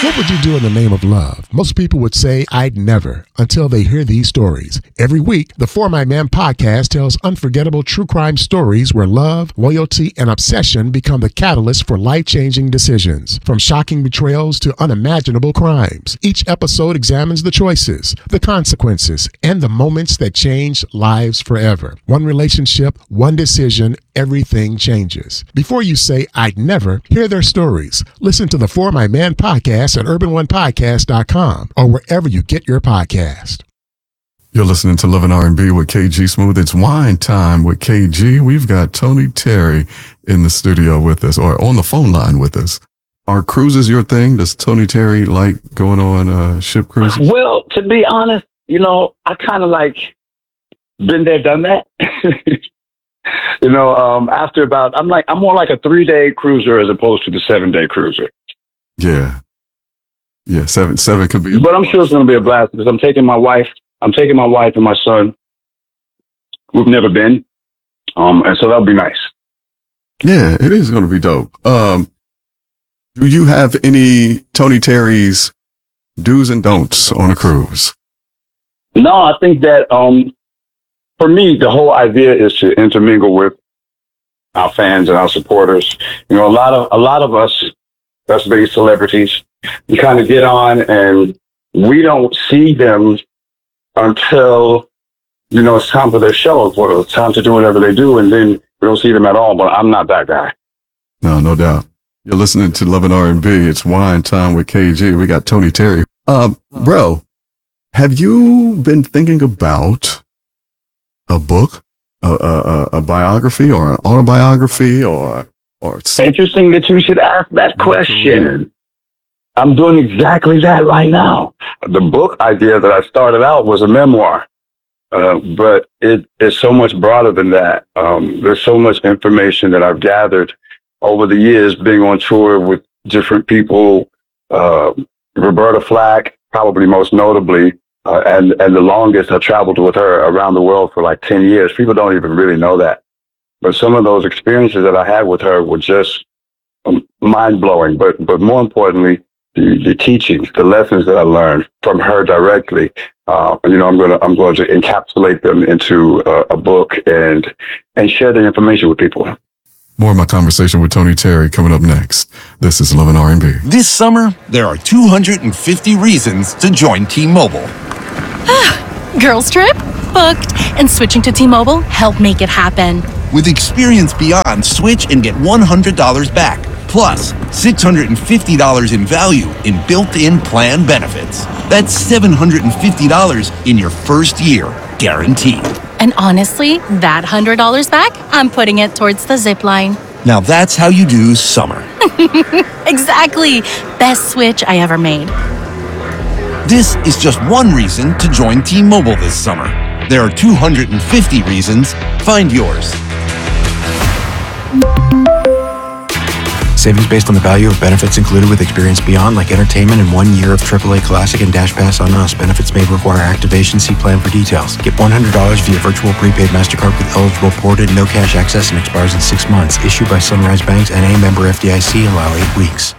What would you do in the name of love? Most people would say, I'd never, until they hear these stories. Every week, the For My Man podcast tells unforgettable true crime stories where love, loyalty, and obsession become the catalyst for life-changing decisions. From shocking betrayals to unimaginable crimes, each episode examines the choices, the consequences, and the moments that change lives forever. One relationship, one decision, everything changes. Before you say, I'd never, hear their stories. Listen to the For My Man podcast at urban1podcast.com or wherever you get your podcast. You're listening to Love and R&B with KG Smooth. It's wine time with KG. We've got Tony Terry in the studio with us, or on the phone line with us. Are cruises your thing? Does Tony Terry like going on ship cruises? Well, to be honest, I kind of been there, done that. After I'm more like a 3-day cruiser as opposed to the 7-day cruiser. Yeah. Yeah, seven could be. But I'm sure it's going to be a blast because I'm taking my wife and my son. We've never been. And so that'll be nice. Yeah, it is going to be dope. Do you have any Tony Terry's do's and don'ts on a cruise? No, I think that, for me, the whole idea is to intermingle with our fans and our supporters. A lot of us, that's big celebrities, we kind of get on and we don't see them until, it's time for their show, or it's time to do whatever they do, and then we don't see them at all. But I'm not that guy. No doubt. You're listening to Love and R&B. It's wine time with KG. We got Tony Terry. Bro, have you been thinking about a book, a biography, or an autobiography, or something? Interesting that you should ask that question. I'm doing exactly that right now. The book idea that I started out was a memoir, but it is so much broader than that. There's so much information that I've gathered over the years being on tour with different people. Roberta Flack, probably most notably, and the longest. I traveled with her around the world for 10 years. People don't even really know that. But some of those experiences that I had with her were just mind-blowing. But more importantly, the teachings, the lessons that I learned from her directly, I'm going to encapsulate them into a book and share the information with people. More of my conversation with Tony Terry coming up next. This is Love and R&B. This summer, there are 250 reasons to join T-Mobile. Girls trip? Booked. And switching to T-Mobile helped make it happen. With Experience Beyond, switch and get $100 back. Plus, $650 in value in built-in plan benefits. That's $750 in your first year, guaranteed. And honestly, that $100 back, I'm putting it towards the zip line. Now that's how you do summer. Exactly. Best switch I ever made. This is just one reason to join T-Mobile this summer. There are 250 reasons. Find yours. Savings based on the value of benefits included with Experience Beyond, like entertainment and 1 year of AAA Classic and Dash Pass on us. Benefits may require activation. See plan for details. Get $100 via virtual prepaid MasterCard with eligible ported, no cash access, and expires in 6 months. Issued by Sunrise Banks, N.A. member FDIC. Allow 8 weeks.